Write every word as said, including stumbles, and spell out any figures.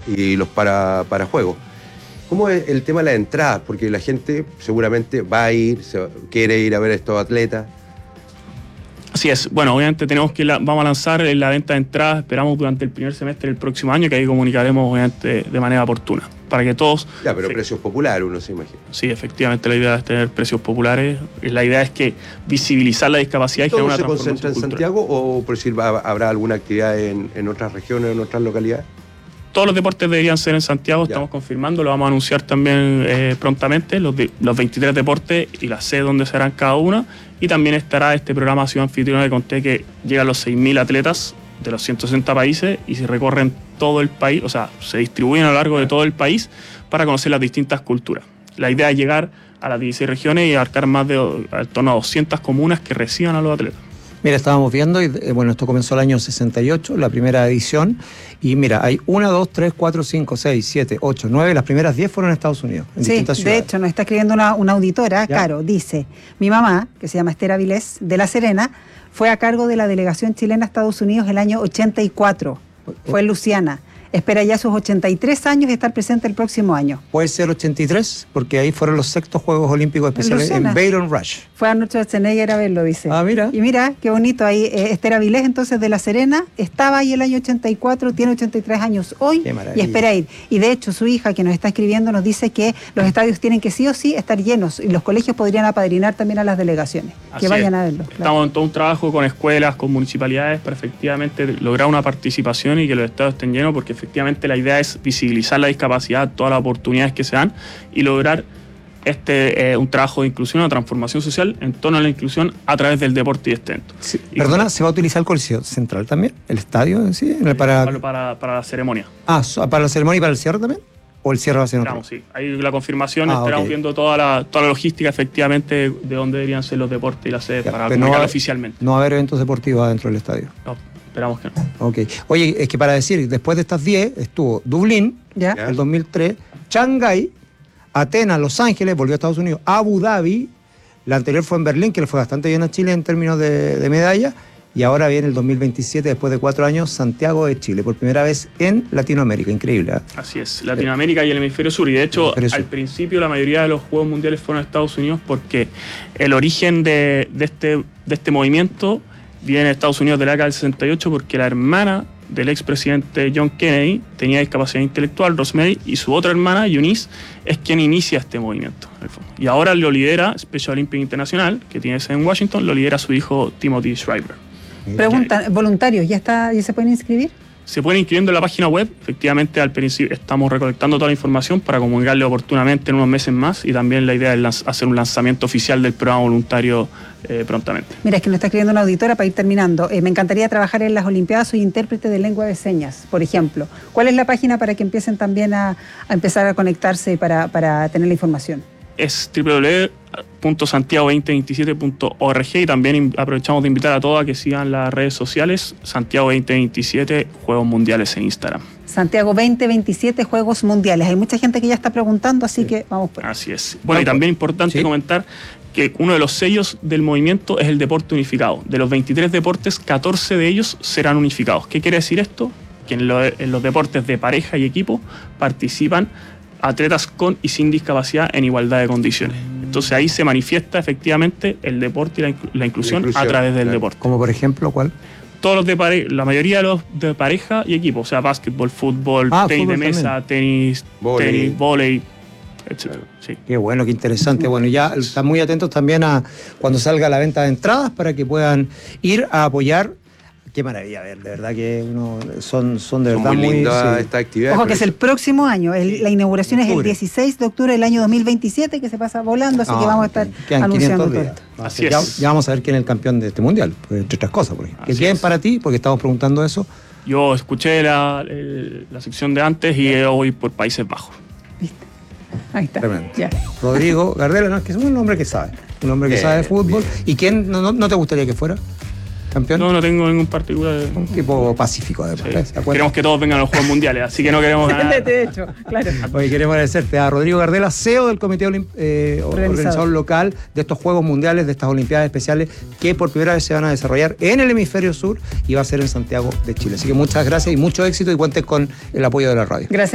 y los para, para juegos. ¿Cómo es el tema de la entrada? Porque la gente seguramente va a ir, se, quiere ir a ver a estos atletas. Así es. Bueno, obviamente tenemos que la, vamos a lanzar la venta de entradas, esperamos durante el primer semestre del próximo año, que ahí comunicaremos obviamente de manera oportuna, para que todos... Ya, pero sí. precios populares uno se imagina. Sí, efectivamente la idea es tener precios populares. La idea es que visibilizar la discapacidad y generar una transformación cultural. ¿Todo se concentra en cultural. Santiago o por decir habrá alguna actividad en, en otras regiones, en otras localidades? Todos los deportes deberían ser en Santiago, ya. Estamos confirmando, lo vamos a anunciar también eh, prontamente, los, de, los veintitrés deportes y la sede donde serán cada uno. Y también estará este programa Ciudad Anfitriona que conté que llega a los seis mil atletas de los ciento sesenta países y se recorren todo el país, o sea, se distribuyen a lo largo de todo el país para conocer las distintas culturas. La idea es llegar a las dieciséis regiones y abarcar más de al torno a doscientas comunas que reciban a los atletas. Mira, estábamos viendo, y eh, bueno, esto comenzó el año sesenta y ocho, la primera edición, y mira, hay una, dos, tres, cuatro, cinco, seis, siete, ocho, nueve, las primeras diez fueron en Estados Unidos, en sí, distintas ciudades. De hecho, nos está escribiendo una, una auditora, ¿ya? Caro, dice, mi mamá, que se llama Esther Avilés, de La Serena, fue a cargo de la delegación chilena a Estados Unidos el año ochenta y cuatro, fue en Luciana. Espera ya sus ochenta y tres años y estar presente el próximo año. Puede ser ochenta y tres, porque ahí fueron los sextos Juegos Olímpicos Especiales en, en Baton Rouge. Fue Arnold Schwarzenegger a verlo, dice. Ah, mira. Y mira, qué bonito ahí. Eh, Esther Avilés, entonces, de La Serena, estaba ahí el año ochenta y cuatro, tiene ochenta y tres años hoy y espera ir. Y de hecho, su hija, que nos está escribiendo, nos dice que los estadios tienen que sí o sí estar llenos y los colegios podrían apadrinar también a las delegaciones, Así que vayan es. a verlo. Claro. Estamos en todo un trabajo con escuelas, con municipalidades, para efectivamente lograr una participación y que los estadios estén llenos, porque efectivamente la idea es visibilizar la discapacidad, todas las oportunidades que se dan y lograr este eh, un trabajo de inclusión, una transformación social en torno a la inclusión a través del deporte y este evento. Sí. Y Perdona, con... ¿se va a utilizar el Coliseo Central también? ¿El estadio en sí? En el para... Para, para, para la ceremonia. Ah, ¿para la ceremonia y para el cierre también? ¿O el cierre va a ser en otro? Sí, ahí la confirmación, ah, esperamos okay. viendo toda la, toda la logística efectivamente de dónde deberían ser los deportes y las sedes para comunicar no oficialmente. No va a haber eventos deportivos adentro del estadio. No. Esperamos que no. Ok. Oye, es que para decir, después de estas diez estuvo Dublín, ¿ya? El dos mil tres, Shanghái, Atenas, Los Ángeles, volvió a Estados Unidos, Abu Dhabi, la anterior fue en Berlín, que le fue bastante bien a Chile en términos de, de medalla, y ahora viene el dos mil veintisiete, después de cuatro años, Santiago de Chile, por primera vez en Latinoamérica. Increíble, ¿eh? Así es, Latinoamérica y el hemisferio sur, y de hecho, al principio la mayoría de los Juegos Mundiales fueron a Estados Unidos porque el origen de, de, este, de este movimiento viene en Estados Unidos de la década del sesenta y ocho porque la hermana del expresidente John Kennedy tenía discapacidad intelectual, Rosemary, y su otra hermana, Eunice, es quien inicia este movimiento. Y ahora lo lidera Special Olympic International, que tiene sede en Washington, lo lidera su hijo Timothy Shriver. Pregunta, voluntarios, ¿ya está, ya se pueden inscribir? Se pueden inscribiendo en la página web. Efectivamente, al principio estamos recolectando toda la información para comunicarle oportunamente en unos meses más, y también la idea es hacer un lanzamiento oficial del programa voluntario eh, prontamente. Mira, es que nos está escribiendo una auditora para ir terminando. Eh, me encantaría trabajar en las Olimpiadas, soy intérprete de lengua de señas, por ejemplo. ¿Cuál es la página para que empiecen también a, a empezar a conectarse para, para tener la información? Es doble u doble u doble u punto santiago veinte veintisiete punto org, y también aprovechamos de invitar a todos a que sigan las redes sociales Santiago veinte veintisiete Juegos Mundiales en Instagram. Santiago veinte veintisiete Juegos Mundiales. Hay mucha gente que ya está preguntando, así sí. que vamos por ahí. Así es. Bueno, y también importante ¿sí? comentar que uno de los sellos del movimiento es el deporte unificado. De los veintitrés deportes, catorce de ellos serán unificados. ¿Qué quiere decir esto? Que en, lo, en los deportes de pareja y equipo participan atletas con y sin discapacidad en igualdad de condiciones. Entonces ahí se manifiesta efectivamente el deporte y la, inclu- la, inclusión, la inclusión a través del claro. deporte. Como por ejemplo, ¿cuál? Todos los de pareja, la mayoría de los de pareja y equipo, o sea, básquetbol, fútbol, ah, tenis fútbol de mesa, también. tenis, voley. tenis, volei, etcétera. Sí. Qué bueno, qué interesante. Bueno, ya están muy atentos también a cuando salga la venta de entradas para que puedan ir a apoyar. Qué maravilla, ver, de verdad que uno son, son de son verdad muy muy... linda sí. esta actividad. Ojo que es el próximo año, el, la inauguración es el dieciséis de octubre del año dos mil veintisiete, que se pasa volando, así ah, que vamos a estar anunciando todo esto. Así es. Ya, ya vamos a ver quién es el campeón de este mundial, entre otras cosas. Porque, ¿qué quieren para ti? Porque estamos preguntando eso. Yo escuché la, el, la sección de antes y voy por Países Bajos. ¿Viste? Ahí está. Ya. Rodrigo Gardela, no, es que es un hombre que sabe, un hombre que bien, sabe de fútbol. Bien. ¿Y quién no, no te gustaría que fuera campeón? No, no tengo ningún particular. Un tipo pacífico, además. Sí. Queremos que todos vengan a los Juegos Mundiales, así que no queremos ganar. De hecho, claro. Oye, queremos agradecerte a Rodrigo Gardela, C E O del Comité Olimp- eh, organizador. organizador local de estos Juegos Mundiales, de estas Olimpiadas Especiales, que por primera vez se van a desarrollar en el hemisferio sur y va a ser en Santiago de Chile. Así que muchas gracias y mucho éxito, y cuenten con el apoyo de la radio. Gracias.